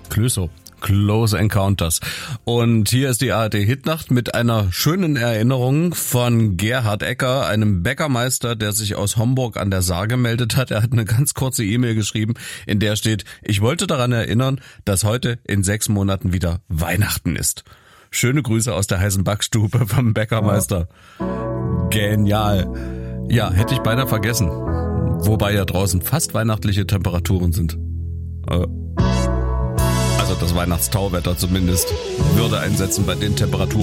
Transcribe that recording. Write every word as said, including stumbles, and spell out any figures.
Clüso. Close Encounters. Und hier ist die A R D-Hitnacht mit einer schönen Erinnerung von Gerhard Ecker, einem Bäckermeister, der sich aus Homburg an der Saar gemeldet hat. Er hat eine ganz kurze E-Mail geschrieben, in der steht: Ich wollte daran erinnern, dass heute in sechs Monaten wieder Weihnachten ist. Schöne Grüße aus der heißen Backstube vom Bäckermeister. Genial. Ja, hätte ich beinahe vergessen. Wobei ja draußen fast weihnachtliche Temperaturen sind. Äh. Also das Weihnachtstauwetter zumindest würde einsetzen bei den Temperaturen.